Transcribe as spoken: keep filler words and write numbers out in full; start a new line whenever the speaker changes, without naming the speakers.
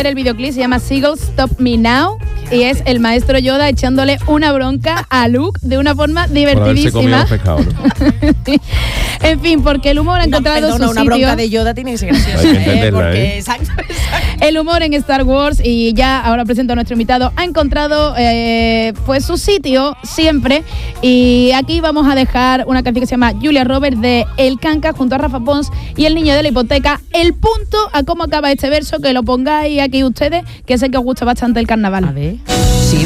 ver el videoclip, se llama Seagulls Stop Me Now y es el maestro Yoda echándole una bronca a Luke de una forma divertidísima.
Por pescado, ¿no?
En fin, porque el humor ha encontrado
no, perdona,
su
una
sitio.
bronca de Yoda tiene que ser graciosa,
Hay que
¿eh?
entenderla,
Porque,
¿eh?
exacto, exacto.
El humor en Star Wars, y ya ahora presento a nuestro invitado, ha encontrado eh, pues su sitio siempre. Y aquí vamos a dejar una canción que se llama Julia Roberts de El Canca junto a Rafa Pons y El Niño de la Hipoteca. El punto a cómo acaba este verso, que lo pongáis aquí ustedes, que sé que os gusta bastante el carnaval.
A ver.